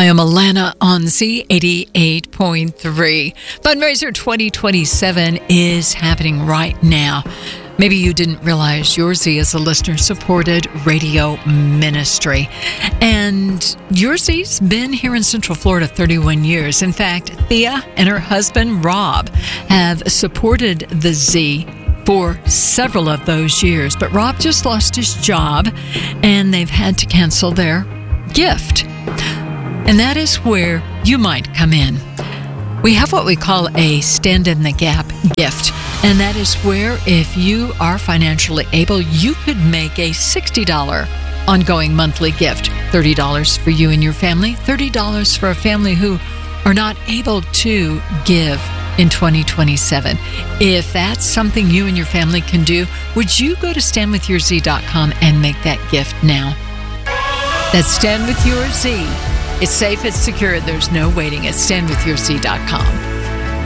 I am Alana on Z88.3. Fundraiser 2027 is happening right now. Maybe you didn't realize Your Z is a listener-supported radio ministry. And Your Z's been here in Central Florida 31 years. In fact, Thea and her husband, Rob, have supported the Z for several of those years. But Rob just lost his job, and they've had to cancel their gift. And that is where you might come in. We have what we call a Stand in the Gap gift. And that is where, if you are financially able, you could make a $60 ongoing monthly gift. $30 for you and your family, $30 for a family who are not able to give in 2027. If that's something you and your family can do, would you go to standwithyourz.com and make that gift now? That's Stand With Your Z. It's safe, it's secure, there's no waiting at standwithyourz.com.